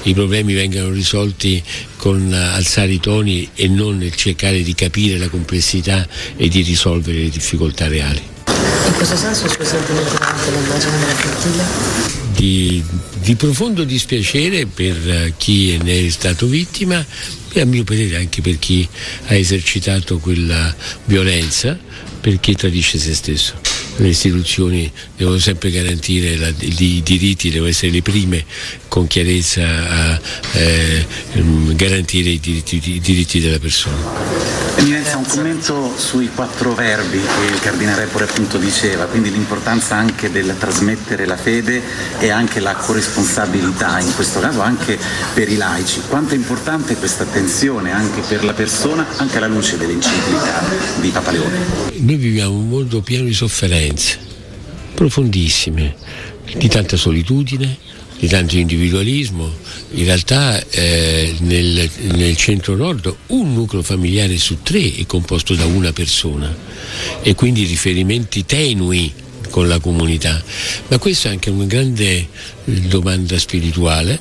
i problemi vengano risolti con alzare i toni e non nel cercare di capire la complessità e di risolvere le difficoltà reali. In questo senso i suoi sentimenti davanti all'immagine della Flotilla? Di profondo dispiacere per chi ne è stato vittima e a mio parere anche per chi ha esercitato quella violenza, perché tradisce se stesso. Le istituzioni devono sempre garantire i diritti, devono essere le prime con chiarezza a garantire i diritti della persona. Eminenza, un commento sui 4 verbi che il Cardinale Repole appunto diceva, quindi l'importanza anche del trasmettere la fede e anche la corresponsabilità, in questo caso anche per i laici. Quanto è importante questa attenzione anche per la persona, anche alla luce dell'enciclica di Papa Leone? Noi viviamo un mondo pieno di sofferenze profondissime, di tanta solitudine, di tanto individualismo. In realtà nel centro-nord un nucleo familiare su 3 è composto da una persona e quindi riferimenti tenui con la comunità, ma questa è anche una grande domanda spirituale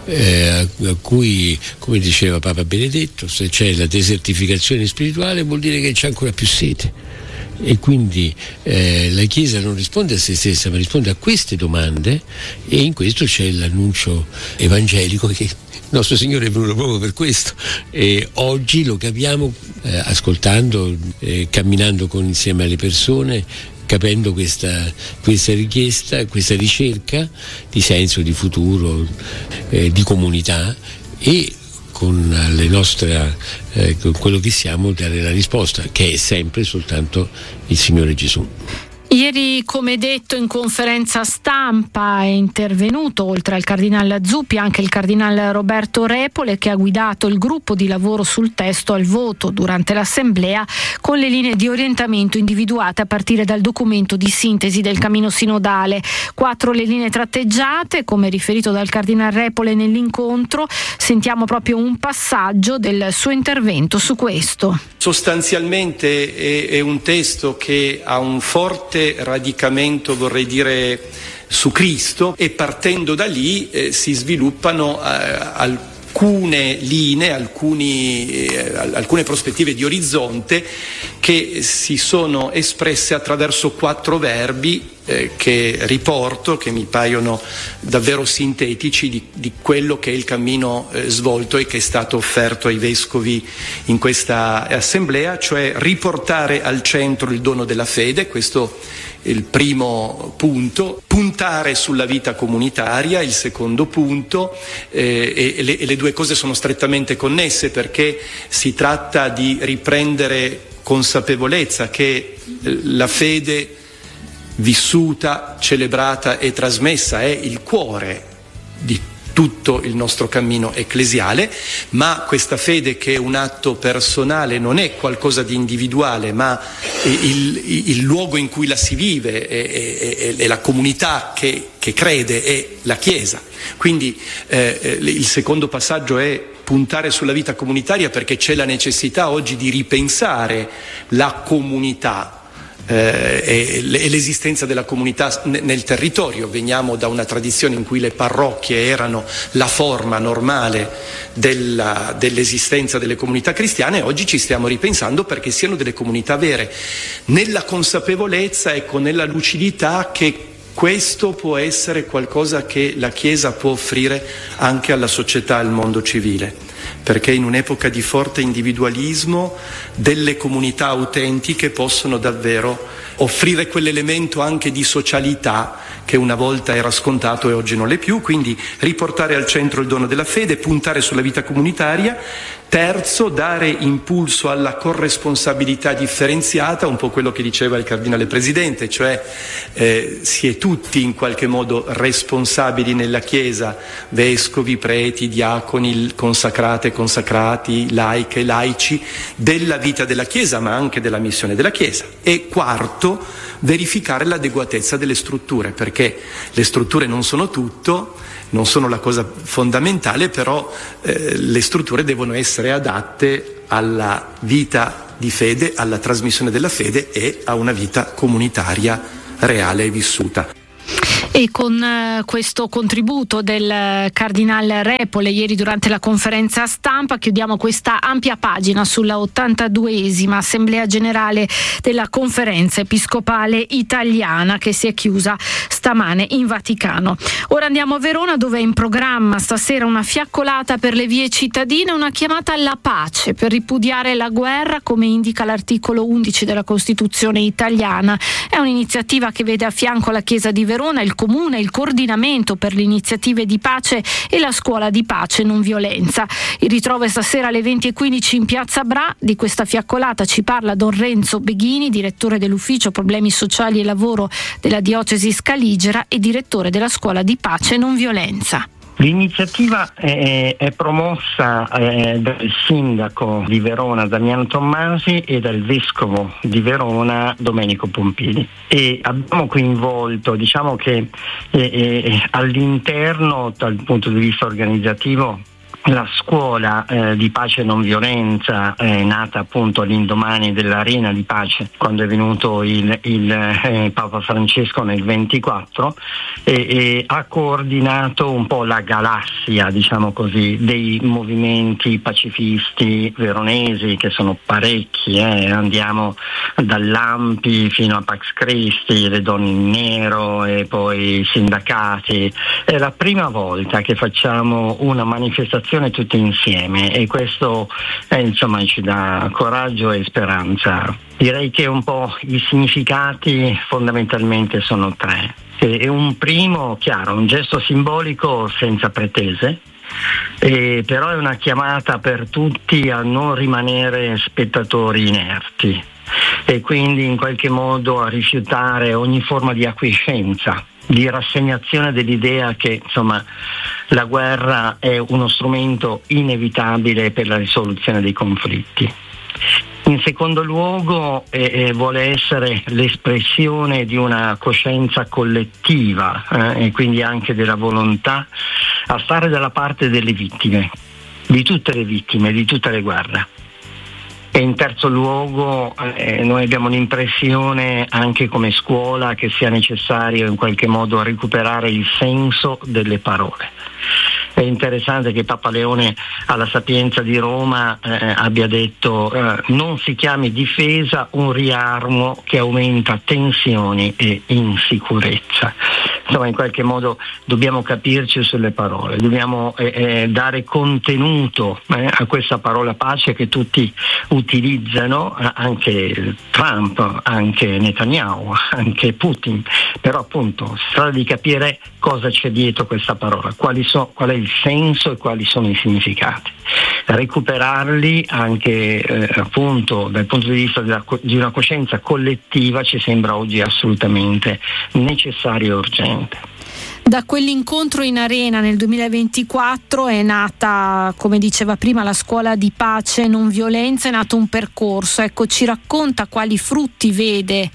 a cui, come diceva Papa Benedetto, se c'è la desertificazione spirituale vuol dire che c'è ancora più sete. E quindi la Chiesa non risponde a se stessa ma risponde a queste domande, e in questo c'è l'annuncio evangelico che il nostro Signore è venuto proprio per questo, e oggi lo capiamo ascoltando, camminando insieme alle persone, capendo questa richiesta, questa ricerca di senso, di futuro, di comunità, e con le nostre, con quello che siamo, dare la risposta, che è sempre soltanto il Signore Gesù. Ieri, come detto, in conferenza stampa è intervenuto, oltre al Cardinale Zuppi, anche il Cardinale Roberto Repole, che ha guidato il gruppo di lavoro sul testo al voto durante l'Assemblea, con le linee di orientamento individuate a partire dal documento di sintesi del cammino sinodale. 4 le linee tratteggiate, come riferito dal Cardinale Repole nell'incontro. Sentiamo proprio un passaggio del suo intervento su questo. Sostanzialmente è un testo che ha un forte radicamento, vorrei dire, su Cristo, e partendo da lì si sviluppano alcune linee, alcune prospettive di orizzonte che si sono espresse attraverso 4 verbi che riporto, che mi paiono davvero sintetici di quello che è il cammino svolto e che è stato offerto ai vescovi in questa assemblea, cioè riportare al centro il dono della fede, questo è il primo punto, puntare sulla vita comunitaria, il secondo punto, e le 2 cose sono strettamente connesse, perché si tratta di riprendere consapevolezza che la fede vissuta, celebrata e trasmessa è il cuore di tutto il nostro cammino ecclesiale, ma questa fede, che è un atto personale, non è qualcosa di individuale, ma il luogo in cui la si vive è la comunità che crede, è la Chiesa. Quindi il secondo passaggio è puntare sulla vita comunitaria, perché c'è la necessità oggi di ripensare la comunità e l'esistenza della comunità nel territorio. Veniamo da una tradizione in cui le parrocchie erano la forma normale dell'esistenza delle comunità cristiane, e oggi ci stiamo ripensando perché siano delle comunità vere, nella consapevolezza, nella lucidità che questo può essere qualcosa che la Chiesa può offrire anche alla società, al mondo civile, perché in un'epoca di forte individualismo delle comunità autentiche possono davvero offrire quell'elemento anche di socialità che una volta era scontato e oggi non l'è più. Quindi riportare al centro il dono della fede, puntare sulla vita comunitaria. Terzo, dare impulso alla corresponsabilità differenziata, un po' quello che diceva il Cardinale Presidente, cioè si è tutti in qualche modo responsabili nella Chiesa, vescovi, preti, diaconi, consacrate, consacrati, laiche, laici, della vita della Chiesa, ma anche della missione della Chiesa. E quarto, verificare l'adeguatezza delle strutture, perché le strutture non sono tutto, non sono la cosa fondamentale, però le strutture devono essere adatte alla vita di fede, alla trasmissione della fede e a una vita comunitaria reale e vissuta. E con questo contributo del Cardinal Repole ieri durante la conferenza stampa chiudiamo questa ampia pagina sulla 82esima Assemblea Generale della Conferenza Episcopale Italiana, che si è chiusa stamane in Vaticano. Ora andiamo a Verona, dove è in programma stasera una fiaccolata per le vie cittadine, una chiamata alla pace per ripudiare la guerra, come indica l'articolo 11 della Costituzione italiana. È un'iniziativa che vede a fianco la Chiesa di Verona, il Comune, il coordinamento per le iniziative di pace e la scuola di pace non violenza. Il ritrovo è stasera alle 20:15 in Piazza Bra. Di questa fiaccolata ci parla Don Renzo Beghini, direttore dell'Ufficio Problemi Sociali e Lavoro della Diocesi Scaligera e direttore della scuola di pace non violenza. L'iniziativa è promossa dal sindaco di Verona Damiano Tommasi e dal vescovo di Verona Domenico Pompili, e abbiamo coinvolto, diciamo che all'interno, dal punto di vista organizzativo, la scuola di pace e non violenza è nata appunto all'indomani dell'Arena di Pace, quando è venuto il Papa Francesco nel 24, e ha coordinato un po' la galassia, diciamo così, dei movimenti pacifisti veronesi, che sono parecchi, andiamo dall'Ampi fino a Pax Christi, le Donne in Nero e poi i sindacati. È la prima volta che facciamo una manifestazione tutti insieme, e questo insomma ci dà coraggio e speranza. Direi che un po' i significati fondamentalmente sono tre. E un primo, chiaro, un gesto simbolico senza pretese, però è una chiamata per tutti a non rimanere spettatori inerti e quindi in qualche modo a rifiutare ogni forma di acquiescenza, di rassegnazione dell'idea che insomma la guerra è uno strumento inevitabile per la risoluzione dei conflitti. In secondo luogo vuole essere l'espressione di una coscienza collettiva e quindi anche della volontà a stare dalla parte delle vittime, di tutte le vittime, di tutte le guerre. E in terzo luogo noi abbiamo l'impressione anche come scuola che sia necessario in qualche modo recuperare il senso delle parole. È interessante che Papa Leone alla Sapienza di Roma abbia detto non si chiami difesa un riarmo che aumenta tensioni e insicurezza. Insomma, in qualche modo dobbiamo capirci sulle parole, dobbiamo dare contenuto a questa parola pace che tutti utilizzano, anche Trump, anche Netanyahu, anche Putin, però appunto si tratta di capire cosa c'è dietro questa parola, qual è il senso e quali sono i significati. Recuperarli anche appunto dal punto di vista di una coscienza collettiva ci sembra oggi assolutamente necessario e urgente. Da quell'incontro in Arena nel 2024 è nata, come diceva prima, la scuola di pace e non violenza, è nato un percorso. Ecco, ci racconta quali frutti vede?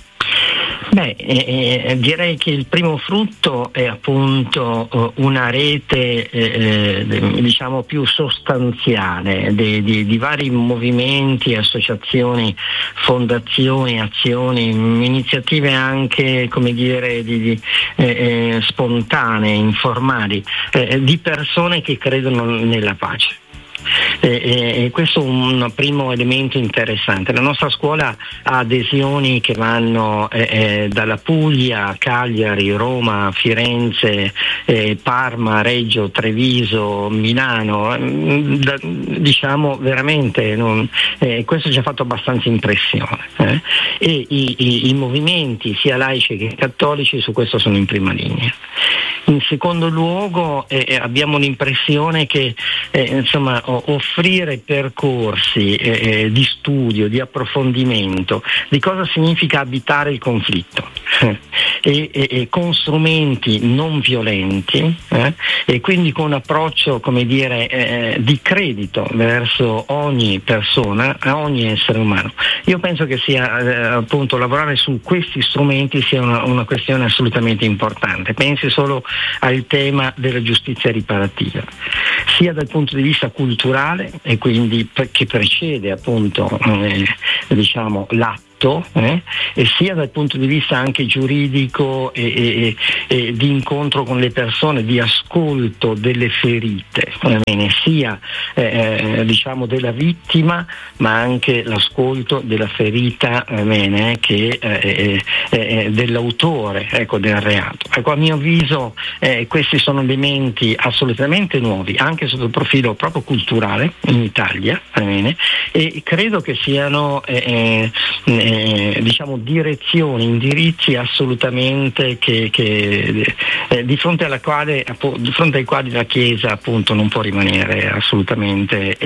Direi che il primo frutto è appunto una rete diciamo più sostanziale di vari movimenti, associazioni, fondazioni, azioni, iniziative anche come dire spontanee, informali, di persone che credono nella pace. E questo è un primo elemento interessante. La nostra scuola ha adesioni che vanno dalla Puglia, Cagliari, Roma, Firenze, Parma, Reggio, Treviso, Milano, diciamo veramente questo ci ha fatto abbastanza impressione, e i movimenti sia laici che cattolici su questo sono in prima linea. In secondo luogo abbiamo l'impressione che insomma offrire percorsi di studio, di approfondimento di cosa significa abitare il conflitto e con strumenti non violenti e quindi con un approccio come dire di credito verso ogni persona, ogni essere umano. Io penso che sia appunto lavorare su questi strumenti sia una questione assolutamente importante. Pensi solo al tema della giustizia riparativa, sia dal punto di vista culturale e quindi che precede appunto diciamo l'atto ascolto, e sia dal punto di vista anche giuridico e di incontro con le persone, di ascolto delle ferite, sia diciamo della vittima, ma anche l'ascolto della ferita che dell'autore, ecco, del reato. Ecco, a mio avviso questi sono elementi assolutamente nuovi anche sotto il profilo proprio culturale in Italia, e credo che siano diciamo direzioni, indirizzi assolutamente che di fronte ai quali la Chiesa appunto non può rimanere assolutamente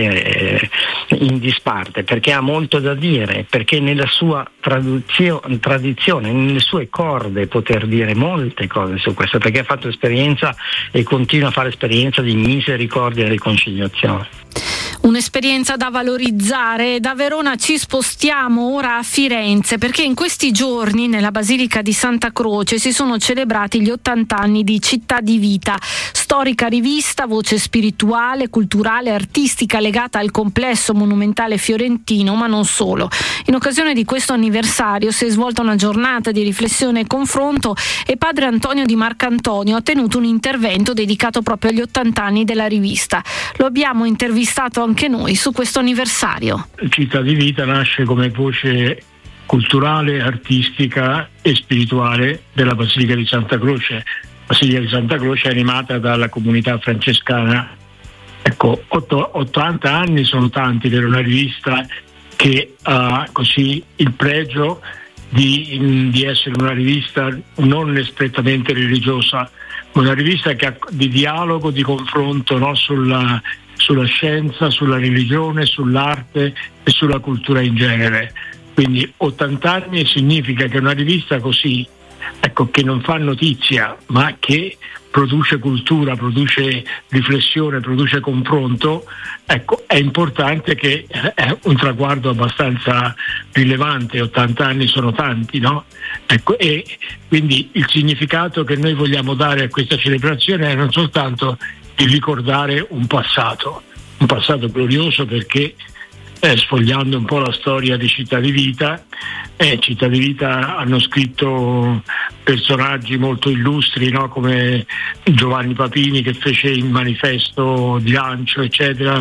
in disparte, perché ha molto da dire, perché nella sua tradizione, nelle sue corde poter dire molte cose su questo, perché ha fatto esperienza e continua a fare esperienza di misericordia e riconciliazione. Un'esperienza da valorizzare. Da Verona ci spostiamo ora a Firenze, perché in questi giorni nella Basilica di Santa Croce si sono celebrati gli 80 anni di Città di Vita, storica rivista, voce spirituale, culturale, artistica legata al complesso monumentale fiorentino, ma non solo. In occasione di questo anniversario si è svolta una giornata di riflessione e confronto, e padre Antonio Di Marcantonio ha tenuto un intervento dedicato proprio agli 80 anni della rivista. Lo abbiamo intervistato anche noi su questo anniversario. Città di Vita nasce come voce culturale, artistica e spirituale della Basilica di Santa Croce. La Basilica di Santa Croce è animata dalla comunità francescana. Ecco, 80 anni sono tanti per una rivista che ha così il pregio di essere una rivista non strettamente religiosa, ma una rivista che ha di dialogo, di confronto, no? sulla scienza, sulla religione, sull'arte e sulla cultura in genere. Quindi 80 anni significa che una rivista così, ecco, che non fa notizia ma che produce cultura, produce riflessione, produce confronto, ecco, è importante, che è un traguardo abbastanza rilevante. 80 anni sono tanti, no? Ecco, e quindi il significato che noi vogliamo dare a questa celebrazione è non soltanto di ricordare un passato glorioso, perché sfogliando un po' la storia di Città di Vita, Città di Vita hanno scritto personaggi molto illustri, no? Come Giovanni Papini, che fece il manifesto di lancio, eccetera,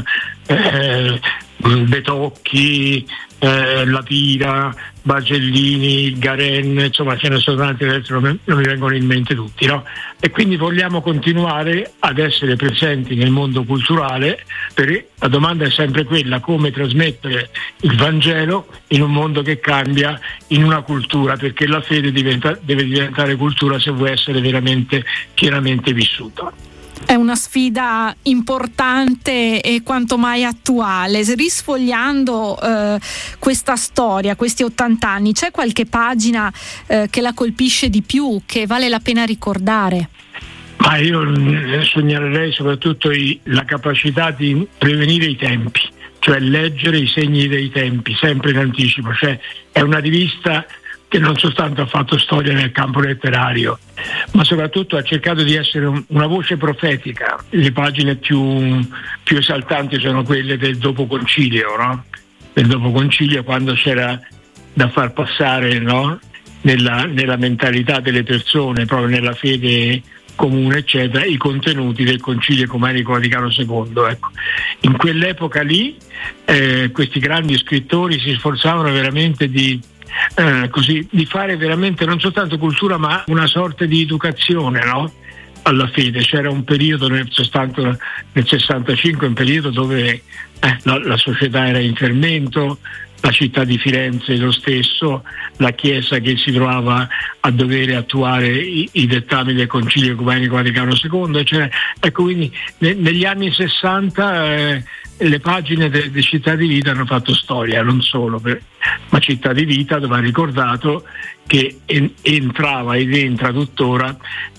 Betocchi, La Pira, Bagellini, Garen, insomma ce ne sono tanti, adesso non mi vengono in mente tutti, no? E quindi vogliamo continuare ad essere presenti nel mondo culturale, perché la domanda è sempre quella: come trasmettere il Vangelo in un mondo che cambia, in una cultura, perché la fede deve diventare cultura se vuole essere veramente pienamente vissuta. È una sfida importante e quanto mai attuale. Risfogliando questa storia, questi 80 anni, c'è qualche pagina che la colpisce di più, che vale la pena ricordare? Ma io segnalerei soprattutto la capacità di prevenire i tempi, cioè leggere i segni dei tempi sempre in anticipo. Cioè è una rivista che non soltanto ha fatto storia nel campo letterario, ma soprattutto ha cercato di essere una voce profetica. Le pagine più esaltanti sono quelle del dopo concilio, no? Del dopo concilio, quando c'era da far passare, no? nella mentalità delle persone, proprio nella fede comune, eccetera, i contenuti del Concilio Ecumenico Vaticano II. Ecco. In quell'epoca lì questi grandi scrittori si sforzavano veramente di fare veramente non soltanto cultura, ma una sorta di educazione, no? Alla fede. C'era un periodo nel 65, un periodo dove la società era in fermento, la città di Firenze lo stesso, la Chiesa che si trovava a dover attuare i dettami del Concilio Ecumenico Vaticano II, eccetera. Ecco, quindi negli anni 60 le pagine di Città di Vita hanno fatto storia, non solo, ma Città di Vita va ricordato che entrava ed entra tuttora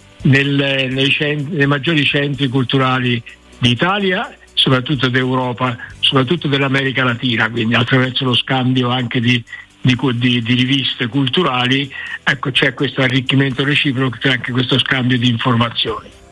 nei maggiori centri culturali d'Italia, soprattutto d'Europa, soprattutto dell'America Latina, quindi attraverso lo scambio anche di riviste culturali, ecco, c'è questo arricchimento reciproco, c'è anche questo scambio di informazioni.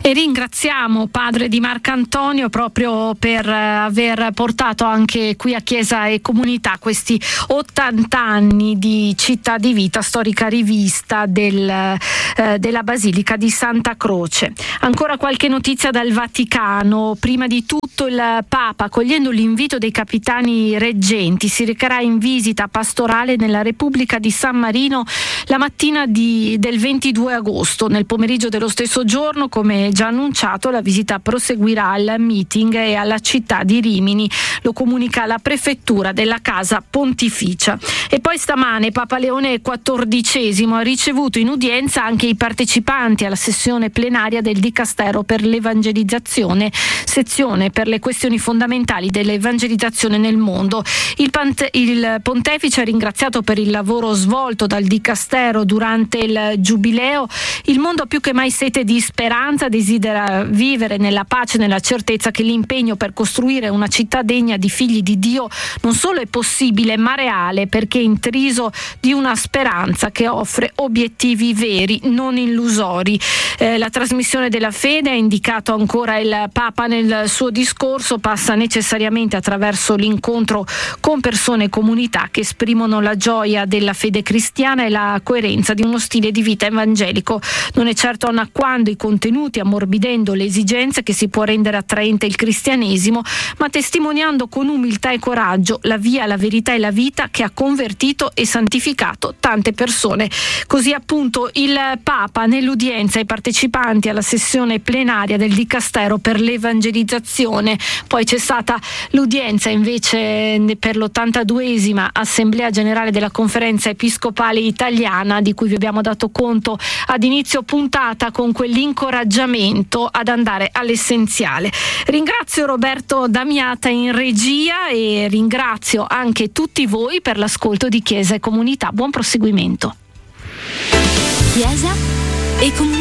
E ringraziamo padre Di Marcantonio proprio per aver portato anche qui a Chiesa e Comunità questi 80 anni di Città di Vita, storica rivista della Basilica di Santa Croce. Ancora qualche notizia dal Vaticano. Prima di tutto il Papa, accogliendo l'invito dei capitani reggenti, si recherà in visita pastorale nella Repubblica di San Marino la mattina del 22 agosto. Nel pomeriggio dello stesso giorno, come già annunciato, la visita proseguirà al meeting e alla città di Rimini, lo comunica la prefettura della Casa Pontificia. E poi stamane Papa Leone XIV ha ricevuto in udienza anche i partecipanti alla sessione plenaria del Dicastero per l'Evangelizzazione, sezione per le questioni fondamentali dell'evangelizzazione nel mondo. Il Pontefice ha ringraziato per il lavoro svolto dal Dicastero durante il Giubileo. Il mondo ha più che mai sete di speranza, desidera vivere nella pace e nella certezza che l'impegno per costruire una città degna di figli di Dio non solo è possibile ma reale, perché è intriso di una speranza che offre obiettivi veri, non illusori. La trasmissione della fede, ha indicato ancora il Papa nel suo discorso, passa necessariamente attraverso l'incontro con persone e comunità che esprimono la gioia della fede cristiana e la coerenza di uno stile di vita evangelico. Non è certo annacquando i contenuti, ammorbidendo le esigenze, che si può rendere attraente il cristianesimo, ma testimoniando con umiltà e coraggio la via, la verità e la vita che ha convertito e santificato tante persone. Così appunto il Papa nell'udienza ai partecipanti alla sessione plenaria del Dicastero per l'Evangelizzazione. Poi c'è stata l'udienza invece per l'82esima Assemblea Generale della Conferenza Episcopale Italiana, di cui vi abbiamo dato conto ad inizio puntata, con quell'incoraggiamento ad andare all'essenziale. Ringrazio Roberto Damiata in regia e ringrazio anche tutti voi per l'ascolto di Chiesa e Comunità. Buon proseguimento. Chiesa e Comunità.